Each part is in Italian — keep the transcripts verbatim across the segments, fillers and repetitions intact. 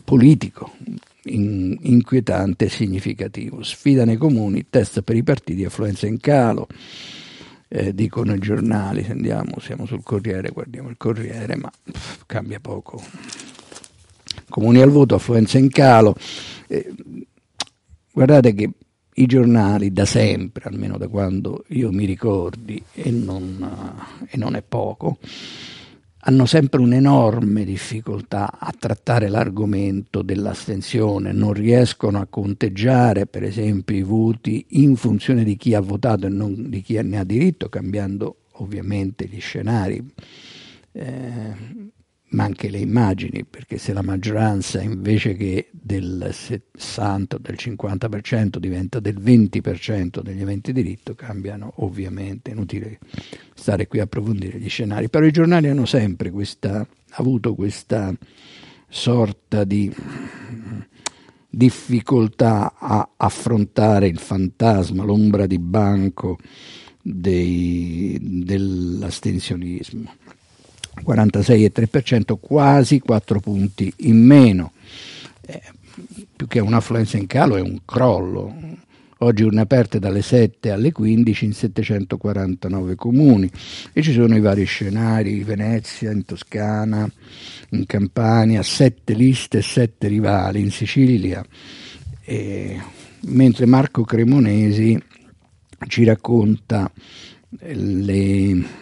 politico in, inquietante e significativo. Sfida nei comuni, test per i partiti, affluenza in calo, eh, dicono i giornali. Se andiamo, siamo sul Corriere, guardiamo il Corriere, ma pff, cambia poco. Comuni al voto, affluenza in calo. Eh, guardate che i giornali da sempre, almeno da quando io mi ricordi, e non, e non è poco, hanno sempre un'enorme difficoltà a trattare l'argomento dell'astensione, non riescono a conteggiare per esempio i voti in funzione di chi ha votato e non di chi ne ha diritto, cambiando ovviamente gli scenari, eh, ma anche le immagini, perché se la maggioranza invece che del sessanta o del cinquanta per cento diventa del venti per cento degli aventi diritto, cambiano ovviamente, inutile stare qui a approfondire gli scenari, però i giornali hanno sempre questa, avuto questa sorta di difficoltà a affrontare il fantasma, l'ombra di banco dei, dell'astensionismo. quarantasei virgola tre per cento, quasi quattro punti in meno, eh, più che un'affluenza in calo è un crollo. Oggi urne aperte dalle sette alle quindici in settecentoquarantanove comuni e ci sono i vari scenari: Venezia, in Toscana, in Campania, sette liste e sette rivali, in Sicilia, e, mentre Marco Cremonesi ci racconta le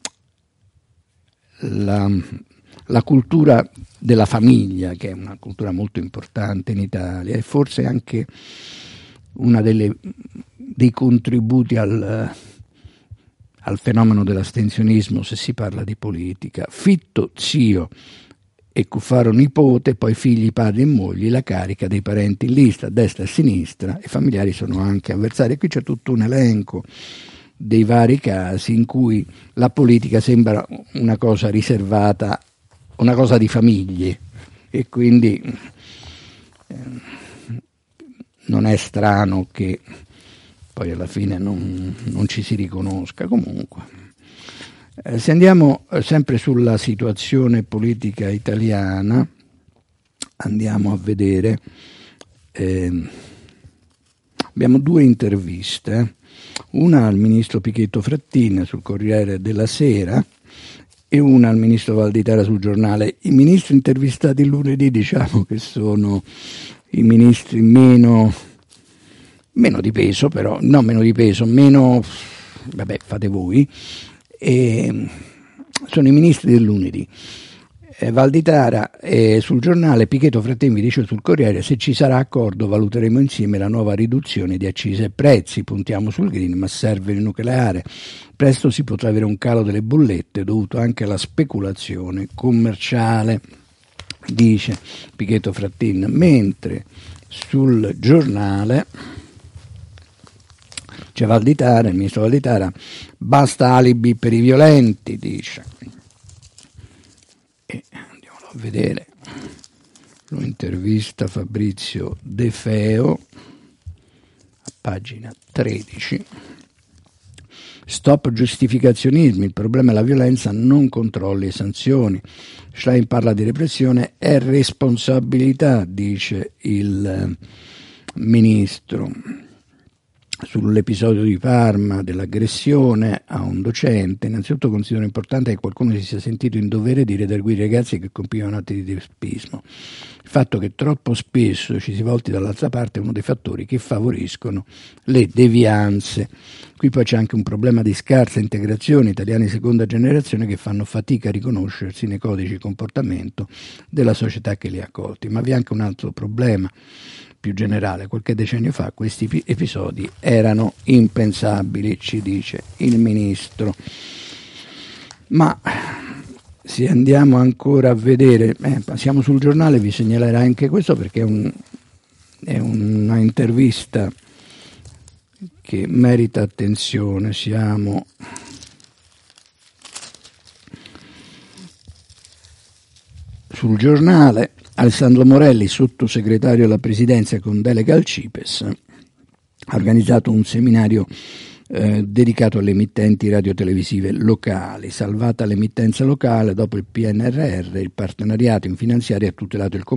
La, la cultura della famiglia, che è una cultura molto importante in Italia e forse anche una delle, dei contributi al, al fenomeno dell'astensionismo se si parla di politica. Fitto zio e Cuffaro nipote, poi figli, padri e mogli, la carica dei parenti in lista a destra e a sinistra, e familiari sono anche avversari. Qui c'è tutto un elenco dei vari casi in cui la politica sembra una cosa riservata, una cosa di famiglie, e quindi eh, non è strano che poi alla fine non, non ci si riconosca. Comunque, eh, se andiamo sempre sulla situazione politica italiana, andiamo a vedere, eh, abbiamo due interviste, una al ministro Pichetto Fratin sul Corriere della Sera e una al ministro Valditara sul Giornale. I ministri intervistati lunedì, diciamo che sono i ministri meno, meno di peso, però, no meno di peso, meno, vabbè, fate voi, e sono i ministri del lunedì. Eh, Valditara eh, sul Giornale, Pichetto Fratin vi dice sul Corriere: se ci sarà accordo valuteremo insieme la nuova riduzione di accise e prezzi, puntiamo sul green ma serve il nucleare, presto si potrà avere un calo delle bollette dovuto anche alla speculazione commerciale, dice Pichetto Fratin, mentre sul Giornale c'è Valditara, il ministro Valditara: basta alibi per i violenti, dice. E andiamo a vedere, lo intervista Fabrizio De Feo a pagina tredici. Stop giustificazionismi, il problema è la violenza, non controlli e sanzioni. Schlein parla di repressione e responsabilità, dice il ministro. Sull'episodio di Parma dell'aggressione a un docente, innanzitutto considero importante che qualcuno si sia sentito in dovere di redarguire i ragazzi che compivano atti di teppismo. Il fatto che troppo spesso ci si volti dall'altra parte è uno dei fattori che favoriscono le devianze. Qui poi c'è anche un problema di scarsa integrazione, italiani di seconda generazione che fanno fatica a riconoscersi nei codici di comportamento della società che li ha accolti. Ma vi è anche un altro problema più generale: qualche decennio fa questi episodi erano impensabili, ci dice il ministro. Ma se andiamo ancora a vedere, eh, passiamo sul Giornale, vi segnalerà anche questo perché è, un, è una intervista che merita attenzione. Siamo sul Giornale. Alessandro Morelli, sottosegretario alla Presidenza con delega al CIPES, ha organizzato un seminario eh, dedicato alle emittenti radiotelevisive locali. Salvata l'emittenza locale, dopo il P N R R, il partenariato in finanziaria ha tutelato il